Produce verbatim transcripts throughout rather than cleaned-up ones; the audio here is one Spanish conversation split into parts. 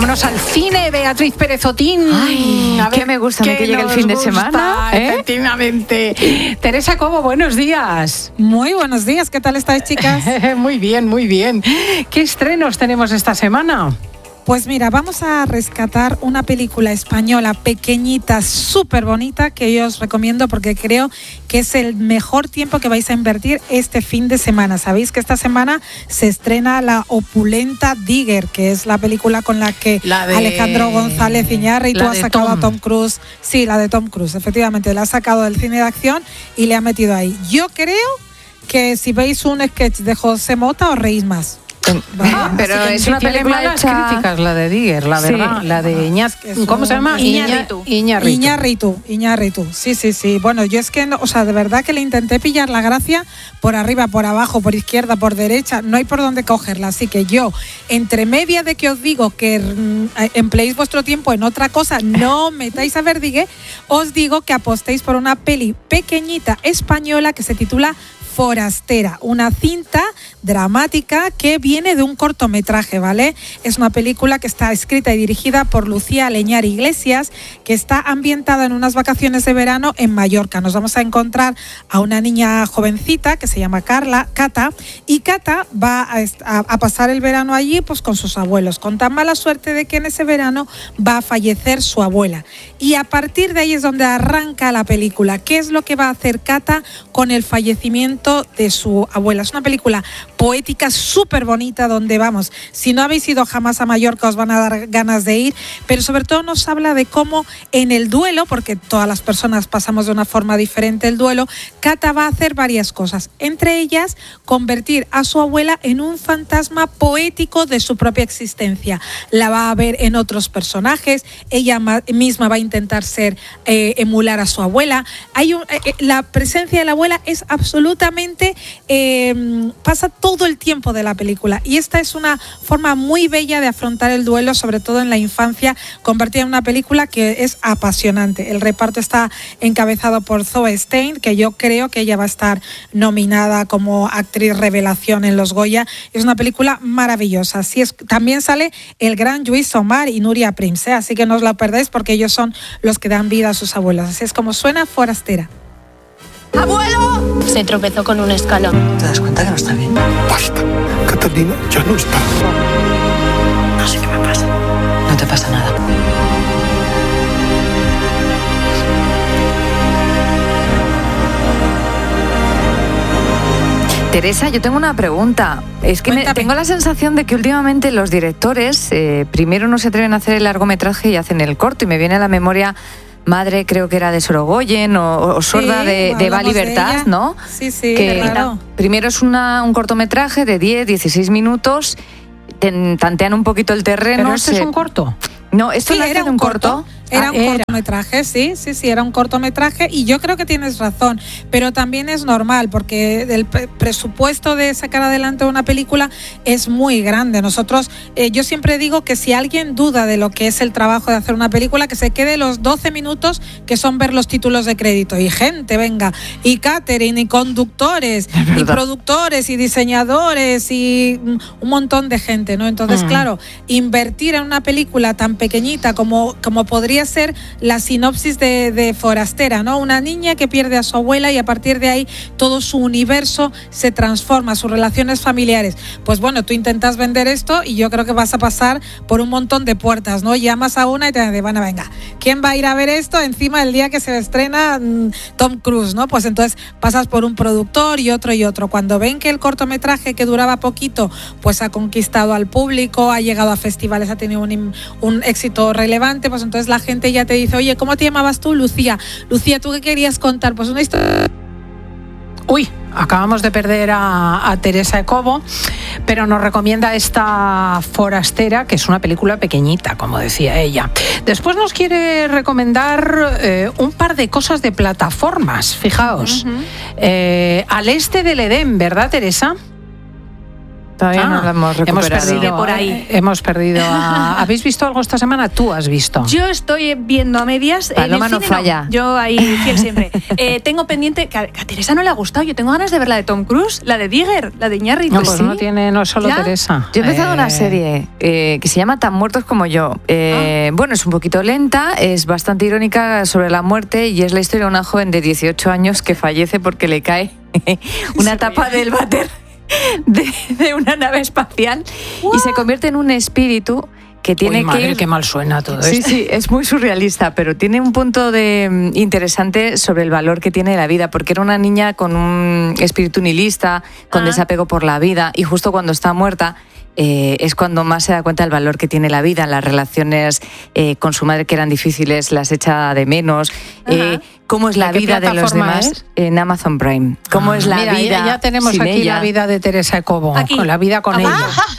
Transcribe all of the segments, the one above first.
vámonos al cine, Beatriz Pérez Otín. Ay, a ver, que me gusta que llegue el fin de gusta, semana. ¿eh? Efectivamente. Teresa Cobo, buenos días. Muy buenos días, ¿qué tal estáis, chicas? Muy bien, muy bien. ¿Qué estrenos tenemos esta semana? Pues mira, vamos a rescatar una película española pequeñita, súper bonita, que yo os recomiendo porque creo que es el mejor tiempo que vais a invertir este fin de semana. Sabéis que esta semana se estrena la opulenta Digger, que es la película con la que la de... Alejandro González Iñárritu ha sacado Tom. a Tom Cruise. Sí, la de Tom Cruise, efectivamente, la ha sacado del cine de acción y le ha metido ahí. Yo creo que si veis un sketch de José Mota os reís más. Vale, ah, pero es una película de hecha... críticas, la de Digger, la verdad, sí. la de Iñaz, ¿cómo se llama? Iñárritu. Iñárritu. Iñárritu, Iñárritu. Sí, sí, sí. Bueno, yo es que, no, o sea, de verdad que le intenté pillar la gracia por arriba, por abajo, por izquierda, por derecha, no hay por dónde cogerla. Así que yo, entre media de que os digo que mm, empleéis vuestro tiempo en otra cosa, no metáis a ver Digger, os digo que apostéis por una peli pequeñita española que se titula Forastera, una cinta dramática que viene de un cortometraje, ¿vale? Es una película que está escrita y dirigida por Lucía Leñar Iglesias, que está ambientada en unas vacaciones de verano en Mallorca. Nos vamos a encontrar a una niña jovencita que se llama Carla, Cata, y Cata va a, a, a pasar el verano allí pues con sus abuelos, con tan mala suerte de que en ese verano va a fallecer su abuela. Y a partir de ahí es donde arranca la película. ¿Qué es lo que va a hacer Cata con el fallecimiento de su abuela? Es una película poética súper bonita donde, vamos, si no habéis ido jamás a Mallorca os van a dar ganas de ir, pero sobre todo nos habla de cómo en el duelo, porque todas las personas pasamos de una forma diferente el duelo, Cata va a hacer varias cosas, entre ellas convertir a su abuela en un fantasma poético de su propia existencia. La va a ver en otros personajes, ella misma va a intentar ser, eh, emular a su abuela. Hay un, eh, la presencia de la abuela es absolutamente, eh, pasa todo todo el tiempo de la película, y esta es una forma muy bella de afrontar el duelo, sobre todo en la infancia, convertida en una película que es apasionante. El reparto está encabezado por Zoe Stein, que yo creo que ella va a estar nominada como actriz revelación en los Goya. Es una película maravillosa. Así es, también sale el gran Lluís Omar y Núria Prims, ¿eh? Así que no os la perdáis porque ellos son los que dan vida a sus abuelos. Así es como suena Forastera. ¡Abuelo! Se tropezó con un escalón. ¿Te das cuenta que no está bien? Basta. Catalina ya no está. No sé qué me pasa. No te pasa nada. Teresa, yo tengo una pregunta. Es que me, tengo la sensación de que últimamente los directores eh, primero no se atreven a hacer el largometraje y hacen el corto, y me viene a la memoria Madre, creo que era de Sorogoyen, o, o Sorda, sí, de, de Va Libertad, ¿no? Sí, sí, que claro. Primero es una, un cortometraje de diez, dieciséis minutos, ten, tantean un poquito el terreno. ¿Pero este se... es un corto? No, esto sí, no era un corto. corto. Era un ah, cortometraje, sí, sí, sí, era un cortometraje, y yo creo que tienes razón, pero también es normal porque el presupuesto de sacar adelante una película es muy grande. Nosotros, eh, yo siempre digo que si alguien duda de lo que es el trabajo de hacer una película, que se quede los doce minutos que son ver los títulos de crédito, y gente, venga, y catering, y conductores, y productores, y diseñadores, y un montón de gente, ¿no? Entonces, mm. claro, invertir en una película tan pequeñita como, como podría ser la sinopsis de, de Forastera, ¿no? Una niña que pierde a su abuela y a partir de ahí todo su universo se transforma, sus relaciones familiares. Pues bueno, tú intentas vender esto y yo creo que vas a pasar por un montón de puertas, ¿no? Llamas a una y te dicen, bueno, venga, ¿quién va a ir a ver esto encima el día que se estrena mmm, Tom Cruise, ¿no? Pues entonces pasas por un productor y otro y otro. Cuando ven que el cortometraje, que duraba poquito, pues ha conquistado al público, ha llegado a festivales, ha tenido un, un éxito relevante, pues entonces la gente ya te dice, oye, ¿cómo te llamabas tú? Lucía. Lucía, ¿tú qué querías contar? Pues una historia... Uy, acabamos de perder a, a Teresa Cobo, pero nos recomienda esta Forastera, que es una película pequeñita, como decía ella. Después nos quiere recomendar eh, un par de cosas de plataformas, fijaos. Uh-huh. eh, Al este del Edén, ¿verdad, Teresa? Todavía ah, no la hemos recuperado. Hemos perdido, por ahí. Hemos perdido a... ¿Habéis visto algo esta semana? Tú has visto. Yo estoy viendo a medias. Paloma en el no cine, falla. No. Yo ahí fiel siempre. eh, tengo pendiente, que a, que a Teresa no le ha gustado. Yo tengo ganas de ver la de Tom Cruise, la de Digger, la de Iñárritu. No, pues ¿Sí? no tiene, no es solo ¿Ya? Teresa. Yo he empezado eh... una serie eh, que se llama Tan muertos como yo. Eh, ah. Bueno, es un poquito lenta, es bastante irónica sobre la muerte y es la historia de una joven de dieciocho años que fallece porque le cae una tapa del váter de, de una nave espacial y se convierte en un espíritu que tiene Uy, madre, que ir... qué mal suena todo sí, esto. Sí, es muy surrealista, pero tiene un punto de interesante sobre el valor que tiene la vida, porque era una niña con un espíritu nihilista, con ah. desapego por la vida, y justo cuando está muerta eh, es cuando más se da cuenta del valor que tiene la vida. Las relaciones eh, con su madre, que eran difíciles, las echa de menos. Eh, ¿Cómo es la vida de los demás? Es? En Amazon Prime. ¿Cómo ah, es la mira, vida ya, ya tenemos sin aquí ella? La vida de Teresa Cobo, aquí. Con la vida con ella.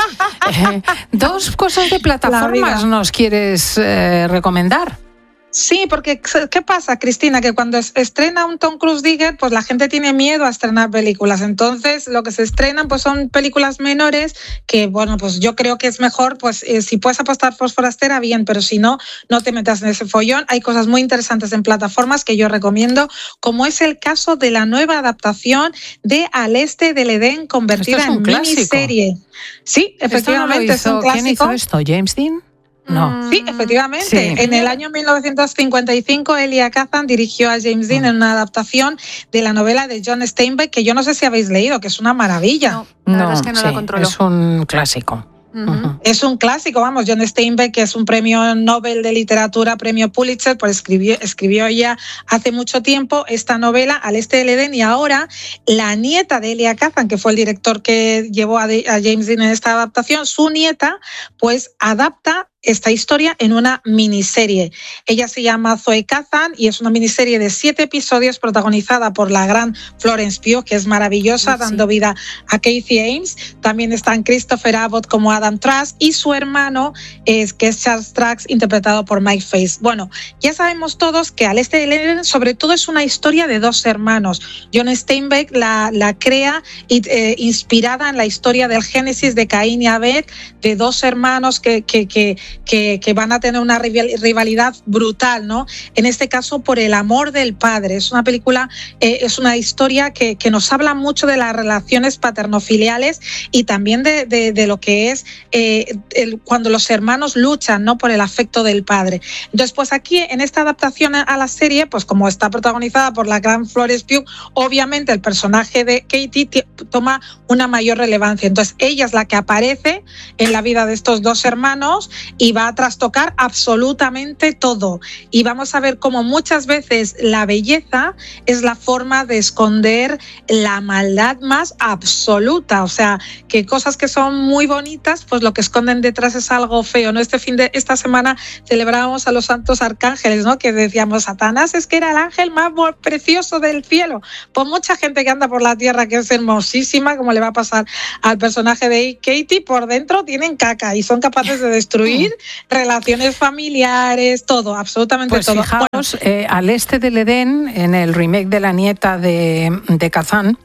Eh, dos cosas de plataformas nos quieres eh, recomendar. Sí, porque ¿qué pasa, Cristina? Que cuando estrena un Tom Cruise Digger, pues la gente tiene miedo a estrenar películas. Entonces, lo que se estrenan pues son películas menores que, bueno, pues yo creo que es mejor, pues eh, si puedes apostar por Forastera, bien, pero si no, no te metas en ese follón. Hay cosas muy interesantes en plataformas que yo recomiendo, como es el caso de la nueva adaptación de Al Este del Edén, convertida en miniserie. Sí, efectivamente, esto no lo hizo, es un clásico. ¿Quién hizo esto? ¿James Dean? No. Sí, efectivamente. Sí. En el año mil novecientos cincuenta y cinco, Elia Kazan dirigió a James Dean en una adaptación de la novela de John Steinbeck, que yo no sé si habéis leído, que es una maravilla. No, la verdad es que no sí, la controlo. Es un clásico. Uh-huh. Uh-huh. Es un clásico, vamos, John Steinbeck, que es un premio Nobel de literatura, premio Pulitzer, pues escribió, escribió ya hace mucho tiempo esta novela, Al Este del Edén, y ahora la nieta de Elia Kazan, que fue el director que llevó a, de, a James Dean en esta adaptación, su nieta, pues adapta esta historia en una miniserie. Ella se llama Zoe Kazan y es una miniserie de siete episodios protagonizada por la gran Florence Pugh, que es maravillosa, sí, dando vida a Kathy Ames. También están Christopher Abbott como Adam Trask y su hermano, es, que es Charles Trask, interpretado por Mike Face. Bueno, ya sabemos todos que Al Este del Edén sobre todo es una historia de dos hermanos. John Steinbeck la, la crea eh, inspirada en la historia del Génesis de Caín y Abel, de dos hermanos que, que, que Que, que van a tener una rivalidad brutal, ¿no? En este caso por el amor del padre. Es una película, eh, es una historia que, que nos habla mucho de las relaciones paternofiliales y también de, de, de lo que es eh, el, cuando los hermanos luchan, ¿no?, por el afecto del padre. Entonces, pues aquí en esta adaptación a la serie, pues como está protagonizada por la gran Florence Pugh, obviamente el personaje de Katie t- toma una mayor relevancia. Entonces, ella es la que aparece en la vida de estos dos hermanos y va a trastocar absolutamente todo. Y vamos a ver cómo muchas veces la belleza es la forma de esconder la maldad más absoluta. O sea, que cosas que son muy bonitas, pues lo que esconden detrás es algo feo, ¿no? Este fin de esta semana celebrábamos a los santos arcángeles, ¿no? Que decíamos, Satanás es que era el ángel más precioso del cielo. Pues mucha gente que anda por la tierra, que es hermosísima, como le va a pasar al personaje de Katie, por dentro tienen caca y son capaces de destruir relaciones familiares, todo, absolutamente pues todo. Fijaos, bueno, eh, Al Este del Edén, en el remake de la nieta de, de Kazan,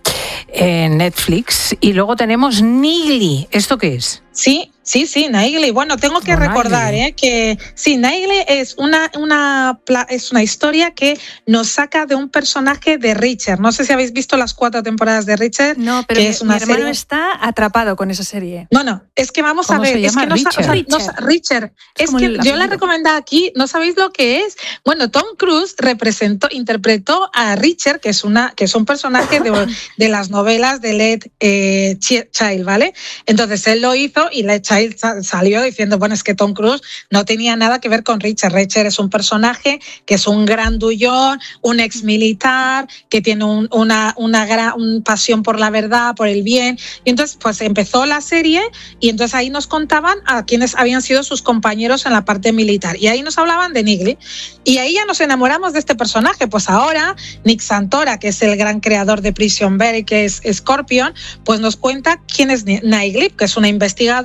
en Netflix, y luego tenemos Nigli. ¿Esto qué es? Sí, sí, sí, Nigli. Bueno, tengo que oh, recordar eh, que sí, Nigli es una, una, es una historia que nos saca de un personaje de Richard. No sé si habéis visto las cuatro temporadas de Richard. No, pero que mi, es una mi hermano serie... está atrapado con esa serie. No, no, es que vamos a ver. Se llama es que Richard? No, o sea, Richard. No, Richard. Es, es que yo la recomendaba aquí, no sabéis lo que es. Bueno, Tom Cruise representó, interpretó a Richard, que es una, que es un personaje de, de las novelas de Led eh, Child, ¿vale? Entonces él lo hizo y Led Child salió diciendo, bueno, es que Tom Cruise no tenía nada que ver con Richard. Richard es un personaje que es un grandullón, un ex militar, que tiene un, una, una gran un pasión por la verdad, por el bien. Y entonces, pues empezó la serie y entonces ahí nos contaban a quienes habían sido sus compañeros en la parte militar. Y ahí nos hablaban de Nigli. Y ahí ya nos enamoramos de este personaje. Pues ahora, Nick Santora, que es el gran creador de Prison Break, que es Scorpion, pues nos cuenta quién es Nigli, que es una investigadora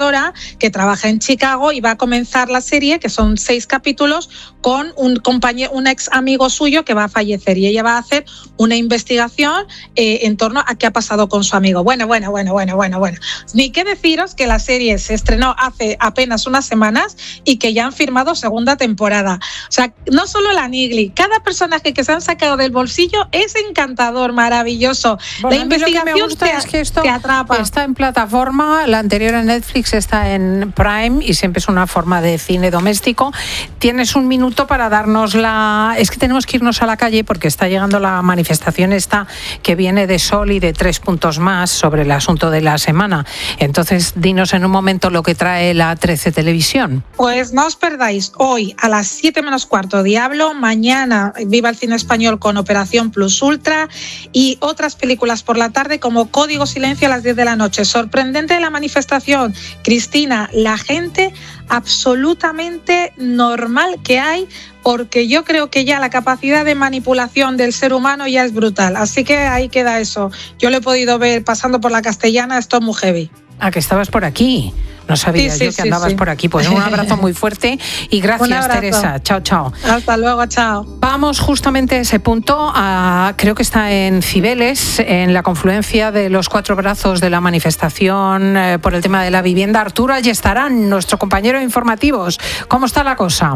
que trabaja en Chicago y va a comenzar la serie, que son seis capítulos, con un compañero, un ex amigo suyo que va a fallecer y ella va a hacer una investigación eh, en torno a qué ha pasado con su amigo. Bueno, bueno, bueno, bueno, bueno, bueno. Ni qué deciros que la serie se estrenó hace apenas unas semanas y que ya han firmado segunda temporada. O sea, no solo la Nigli, cada personaje que se han sacado del bolsillo es encantador, maravilloso. Bueno, la investigación lo que me gusta te, es que esto te atrapa. Está en plataforma, la anterior en Netflix está en Prime y siempre es una forma de cine doméstico. Tienes un minuto para darnos la... Es que tenemos que irnos a la calle porque está llegando la manifestación esta que viene de Sol y de Tres Puntos Más sobre el asunto de la semana. Entonces, dinos en un momento lo que trae la trece Televisión. Pues no os perdáis hoy a las siete menos cuarto Diablo, mañana Viva el Cine Español con Operación Plus Ultra y otras películas por la tarde como Código Silencio a las diez de la noche. Sorprendente la manifestación, Cristina, la gente absolutamente normal que hay, porque yo creo que ya la capacidad de manipulación del ser humano ya es brutal. Así que ahí queda eso. Yo lo he podido ver pasando por la Castellana, esto es muy heavy. Ah, que estabas por aquí. No sabía sí, sí, yo que sí, andabas sí. por aquí. Pues un abrazo muy fuerte y gracias, Teresa. Chao, chao. Hasta luego, chao. Vamos justamente a ese punto. A, creo que está en Cibeles, en la confluencia de los cuatro brazos de la manifestación eh, por el tema de la vivienda. Arturo Ayestarán, nuestro compañero de informativos. ¿Cómo está la cosa?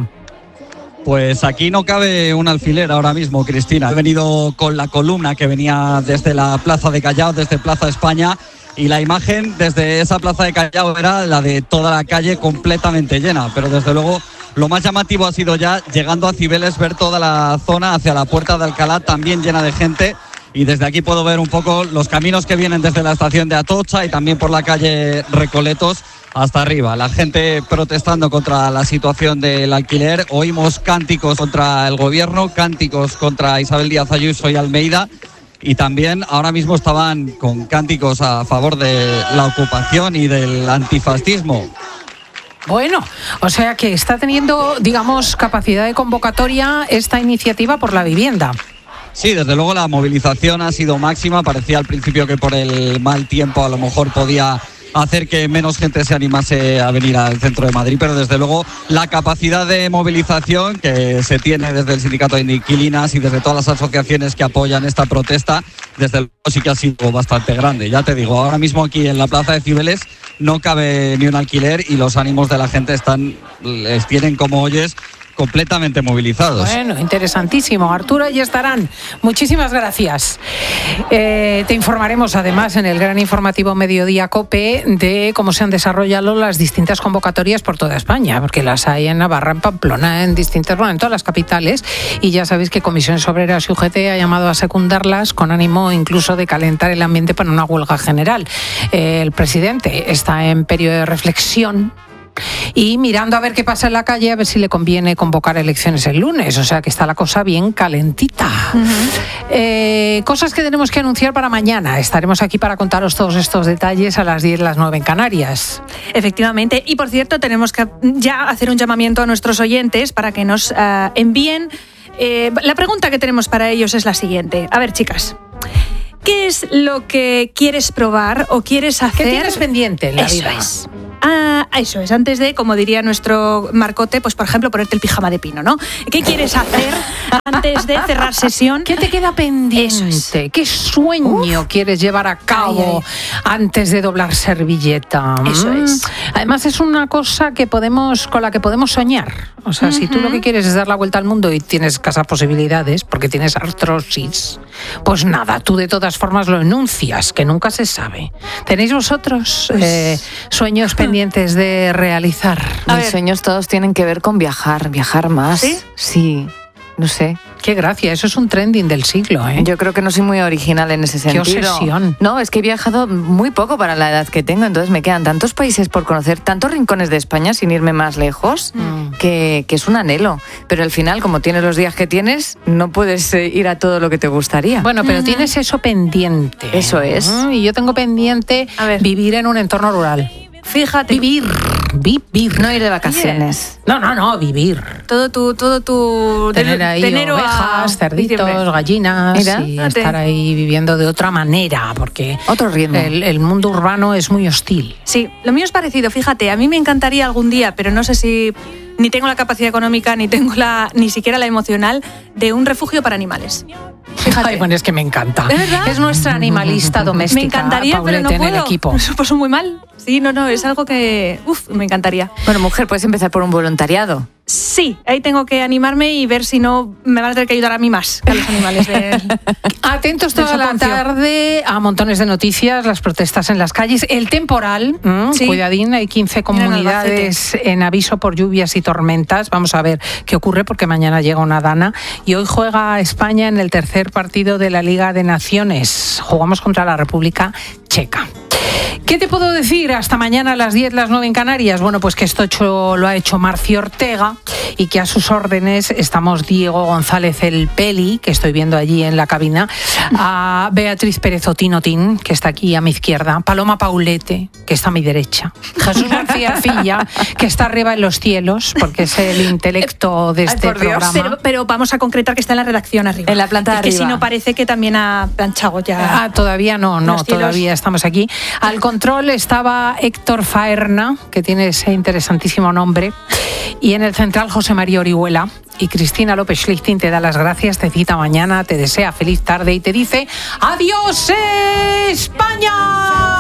Pues aquí no cabe un alfiler ahora mismo, Cristina. He venido con la columna que venía desde la Plaza de Callao, desde Plaza España, y la imagen desde esa Plaza de Callao era la de toda la calle completamente llena. Pero desde luego lo más llamativo ha sido ya, llegando a Cibeles, ver toda la zona hacia la Puerta de Alcalá también llena de gente. Y desde aquí puedo ver un poco los caminos que vienen desde la estación de Atocha y también por la calle Recoletos hasta arriba. La gente protestando contra la situación del alquiler. Oímos cánticos contra el gobierno, cánticos contra Isabel Díaz Ayuso y Almeida. Y también ahora mismo estaban con cánticos a favor de la ocupación y del antifascismo. Bueno, o sea que está teniendo, digamos, capacidad de convocatoria esta iniciativa por la vivienda. Sí, desde luego la movilización ha sido máxima. Parecía al principio que por el mal tiempo a lo mejor podía hacer que menos gente se animase a venir al centro de Madrid, pero desde luego la capacidad de movilización que se tiene desde el sindicato de inquilinas y desde todas las asociaciones que apoyan esta protesta, desde luego sí que ha sido bastante grande. Ya te digo, ahora mismo aquí en la plaza de Cibeles no cabe ni un alquiler y los ánimos de la gente están, les tienen, como oyes, completamente movilizados. Bueno, interesantísimo. Arturo Ayestarán, muchísimas gracias. Eh, te informaremos además en el gran informativo Mediodía COPE de cómo se han desarrollado las distintas convocatorias por toda España, porque las hay en Navarra, en Pamplona, en distintas, bueno, en todas las capitales, y ya sabéis que Comisiones Obreras y U G T ha llamado a secundarlas con ánimo incluso de calentar el ambiente para una huelga general. Eh, el presidente está en periodo de reflexión y mirando a ver qué pasa en la calle, a ver si le conviene convocar elecciones el lunes, o sea que está la cosa bien calentita. Uh-huh. eh, cosas que tenemos que anunciar para mañana. Estaremos aquí para contaros todos estos detalles a las diez, las nueve en Canarias. Efectivamente, y por cierto tenemos que ya hacer un llamamiento a nuestros oyentes para que nos uh, envíen eh, la pregunta que tenemos para ellos es la siguiente. A ver, chicas, ¿qué es lo que quieres probar o quieres hacer? ¿Qué tienes pendiente en la Eso vida? Es. Ah, eso es, antes de, como diría nuestro Marcote, pues por ejemplo ponerte el pijama de pino, ¿no? ¿Qué quieres hacer antes de cerrar sesión? ¿Qué te queda pendiente? Es. ¿Qué sueño Uf. quieres llevar a cabo ay, ay. antes de doblar servilleta? Eso mm. es. Además es una cosa que podemos, con la que podemos soñar. O sea, uh-huh. si tú lo que quieres es dar la vuelta al mundo y tienes escasas posibilidades porque tienes artrosis, pues nada, tú de todas formas lo enuncias, que nunca se sabe. ¿Tenéis vosotros pues... eh, sueños pendientes de realizar? Mis sueños todos tienen que ver con viajar, viajar más. ¿Sí? Sí, no sé. Qué gracia, eso es un trending del siglo, ¿eh? Yo creo que no soy muy original en ese sentido. Qué obsesión. No, es que he viajado muy poco para la edad que tengo, entonces me quedan tantos países por conocer, tantos rincones de España sin irme más lejos, mm. que, que es un anhelo. Pero al final, como tienes los días que tienes, no puedes ir a todo lo que te gustaría. Bueno, pero uh-huh. tienes eso pendiente. Eso es. Uh-huh. Y yo tengo pendiente vivir en un entorno rural. Fíjate. Vivir, vivir. No ir de vacaciones. No, no, no, vivir. Todo tu, todo tu Tener ahí de enero ovejas, a cerditos, diciembre. gallinas Mira, y fíjate. estar ahí viviendo de otra manera, porque Otro ritmo. el, el mundo urbano es muy hostil. Sí, lo mío es parecido, fíjate, a mí me encantaría algún día, pero no sé si ni tengo la capacidad económica, ni tengo la, ni siquiera la emocional, de un refugio para animales. Fíjate. Ay, bueno, es que me encanta. ¿Es verdad? Es nuestra animalista doméstica. Me encantaría, pero no Paulette, puedo. en el equipo. Eso pasó muy mal. Sí, no, no, es algo que, uf, me encantaría. Bueno, mujer, puedes empezar por un voluntariado. Sí, ahí tengo que animarme y ver si no me van a tener que ayudar a mí más que a los animales. De... Atentos Del toda la soponcio. tarde a montones de noticias, las protestas en las calles, el temporal, ¿m? Sí. Cuidadín, hay quince comunidades en aviso por lluvias y tormentas. Vamos a ver qué ocurre porque mañana llega una dana y hoy juega España en el tercer partido de la Liga de Naciones. Jugamos contra la República Checa. ¿Qué te puedo decir? Hasta mañana a las diez, las nueve en Canarias. Bueno, pues que esto hecho, lo ha hecho Marcio Ortega y que a sus órdenes estamos Diego González el Peli, que estoy viendo allí en la cabina, a Beatriz Pérez Otinotín, que está aquí a mi izquierda, Paloma Paulete, que está a mi derecha, Jesús García Arcilla, que está arriba en los cielos, porque es el intelecto de este Ay, por Dios. programa. Pero, pero vamos a concretar que está en la redacción arriba. En la planta de es que arriba. si no parece que también ha planchado ya. Ah, todavía no, no, Los cielos. todavía estamos aquí. Al control estaba Héctor Faerna, que tiene ese interesantísimo nombre, y en el central José María Orihuela. Y Cristina López Schlichting te da las gracias, te cita mañana, te desea feliz tarde y te dice ¡Adiós, España!